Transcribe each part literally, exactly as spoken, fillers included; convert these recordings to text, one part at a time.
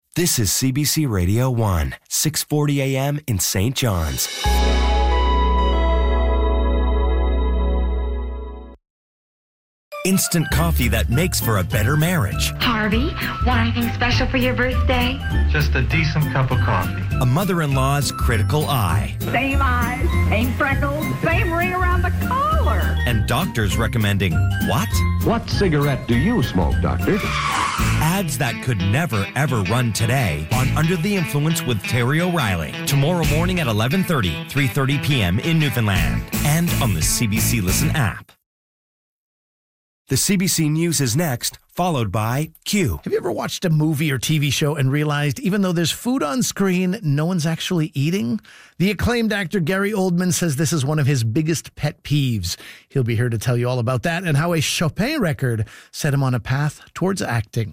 This is C B C Radio one, six forty a.m. in Saint John's. Instant coffee that makes for a better marriage. Harvey, want anything special for your birthday? Just a decent cup of coffee. A mother-in-law's critical eye. Same eyes, same freckles, same ring around the collar. And doctors recommending what? What cigarette do you smoke, doctor? Ads that could never, ever run today on Under the Influence with Terry O'Reilly. Tomorrow morning at eleven thirty, three thirty p.m. in Newfoundland. And on the C B C Listen app. The C B C News is next, followed by Q. Have you ever watched a movie or T V show and realized even though there's food on screen, no one's actually eating? The acclaimed actor Gary Oldman says this is one of his biggest pet peeves. He'll be here to tell you all about that and how a Chopin record set him on a path towards acting.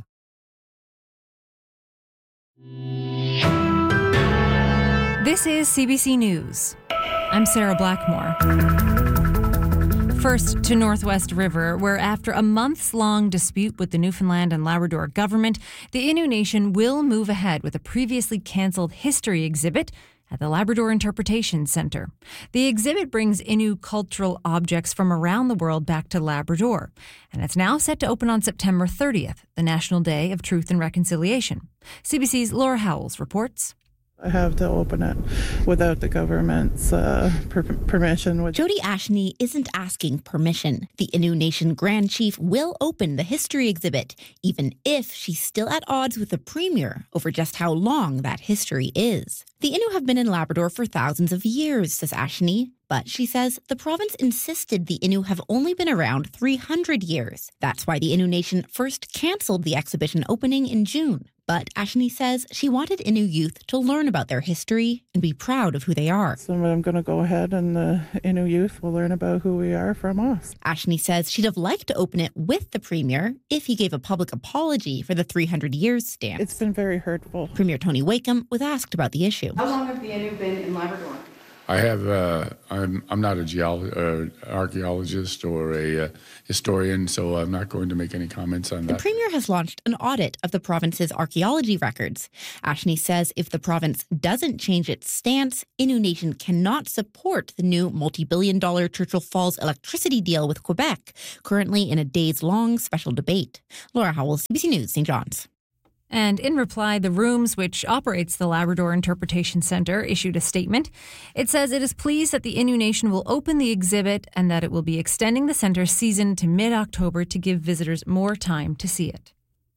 This is C B C News. I'm Sarah Blackmore. First to Northwest River, where after a months-long dispute with the Newfoundland and Labrador government, the Innu Nation will move ahead with a previously cancelled history exhibit at the Labrador Interpretation Centre. The exhibit brings Innu cultural objects from around the world back to Labrador, and it's now set to open on September thirtieth, the National Day of Truth and Reconciliation. C B C's Laura Howells reports. I have to open it without the government's uh, per- permission. Which... Jody Ashney isn't asking permission. The Innu Nation Grand Chief will open the history exhibit, even if she's still at odds with the Premier over just how long that history is. The Innu have been in Labrador for thousands of years, says Ashney. But she says the province insisted the Innu have only been around three hundred years. That's why the Innu Nation first cancelled the exhibition opening in June. But Ashney says she wanted Innu youth to learn about their history and be proud of who they are. So I'm going to go ahead and the Innu youth will learn about who we are from us. Ashney says she'd have liked to open it with the Premier if he gave a public apology for the three hundred years stance. It's been very hurtful. Premier Tony Wakeham was asked about the issue. How long have the Innu been in Labrador? I have. Uh, I'm. I'm not a geolo- uh, archaeologist or a uh, historian, so I'm not going to make any comments on that. The Premier has launched an audit of the province's archaeology records. Ashney says if the province doesn't change its stance, Innu Nation cannot support the new multi-billion dollar Churchill Falls electricity deal with Quebec, currently in a days-long special debate. Laura Howell, C B C News, Saint John's. And in reply, the Rooms, which operates the Labrador Interpretation Centre, issued a statement. It says it is pleased that the Innu Nation will open the exhibit and that it will be extending the centre's season to mid-October to give visitors more time to see it.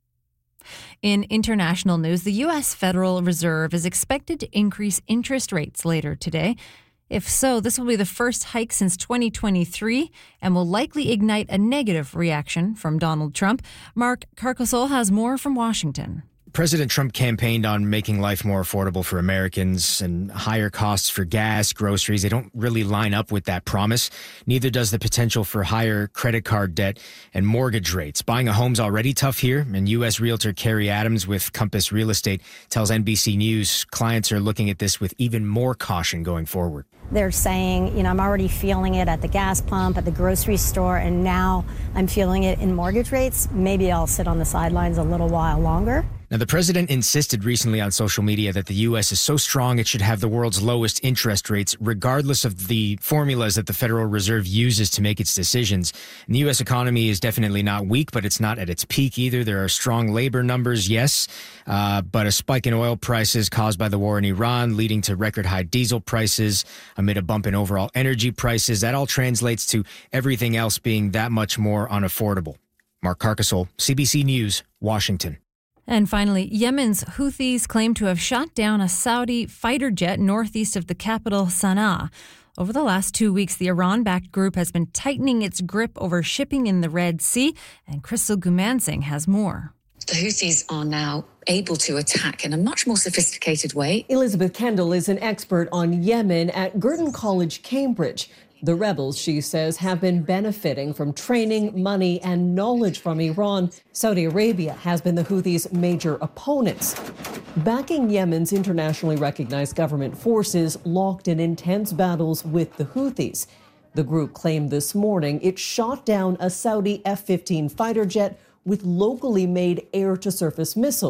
In international news, the U S Federal Reserve is expected to increase interest rates later today. If so, this will be the first hike since twenty twenty-three and will likely ignite a negative reaction from Donald Trump. Mark Carcasole has more from Washington. President Trump campaigned on making life more affordable for Americans, and higher costs for gas, groceries, they don't really line up with that promise. Neither does the potential for higher credit card debt and mortgage rates. Buying a home's already tough here, and U S realtor Carrie Adams with Compass Real Estate tells N B C News clients are looking at this with even more caution going forward. They're saying, you know, I'm already feeling it at the gas pump, at the grocery store, and now I'm feeling it in mortgage rates. Maybe I'll sit on the sidelines a little while longer. Now, the president insisted recently on social media that the U S is so strong it should have the world's lowest interest rates, regardless of the formulas that the Federal Reserve uses to make its decisions. And the U S economy is definitely not weak, but it's not at its peak either. There are strong labor numbers, yes, uh, but a spike in oil prices caused by the war in Iran, leading to record high diesel prices amid a bump in overall energy prices. That all translates to everything else being that much more unaffordable. Mark Carcasole, C B C News, Washington. And finally, Yemen's Houthis claim to have shot down a Saudi fighter jet northeast of the capital, Sana'a. Over the last two weeks, the Iran-backed group has been tightening its grip over shipping in the Red Sea, and Crystal Gumansing has more. The Houthis are now able to attack in a much more sophisticated way. Elizabeth Kendall is an expert on Yemen at Girton College, Cambridge. The rebels, she says, have been benefiting from training, money, and knowledge from Iran. Saudi Arabia has been the Houthis' major opponents, backing Yemen's internationally recognized government forces locked in intense battles with the Houthis. The group claimed this morning it shot down a Saudi F fifteen fighter jet with locally made air-to-surface missiles.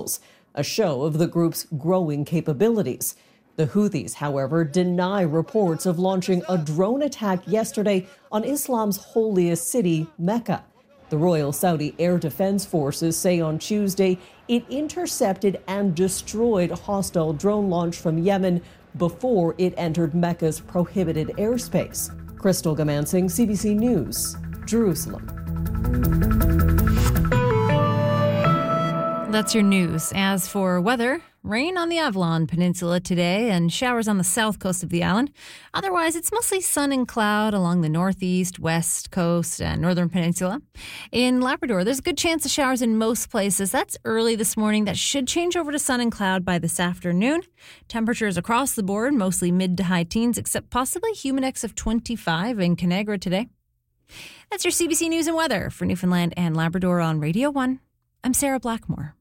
a show of the group's growing capabilities. The Houthis, however, deny reports of launching a drone attack yesterday on Islam's holiest city, Mecca. The Royal Saudi Air Defense Forces say on Tuesday it intercepted and destroyed a hostile drone launch from Yemen before it entered Mecca's prohibited airspace. Crystal Gamansing, C B C News, Jerusalem. That's your news. As for weather, rain on the Avalon Peninsula today and showers on the south coast of the island. Otherwise, it's mostly sun and cloud along the northeast, west coast, and northern peninsula. In Labrador, there's a good chance of showers in most places. That's early this morning. That should change over to sun and cloud by this afternoon. Temperatures across the board, mostly mid to high teens, except possibly Humidex of twenty-five in Conagra today. That's your C B C News and Weather for Newfoundland and Labrador on Radio one. I'm Sarah Blackmore.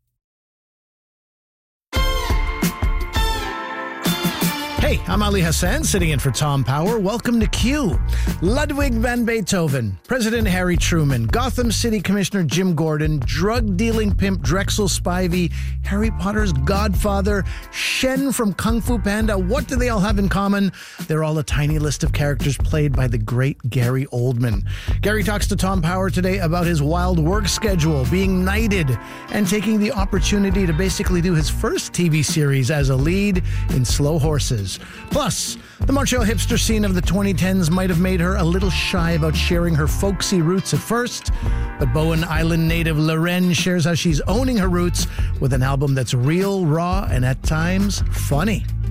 Hey, I'm Ali Hassan, sitting in for Tom Power. Welcome to Q. Ludwig van Beethoven, President Harry Truman, Gotham City Commissioner Jim Gordon, drug-dealing pimp Drexel Spivey, Harry Potter's godfather, Shen from Kung Fu Panda. What do they all have in common? They're all a tiny list of characters played by the great Gary Oldman. Gary talks to Tom Power today about his wild work schedule, being knighted, and taking the opportunity to basically do his first T V series as a lead in Slow Horses. Plus, the Montreal hipster scene of the twenty tens might have made her a little shy about sharing her folksy roots at first, but Bowen Island native Loren shares how she's owning her roots with an album that's real, raw, and at times funny.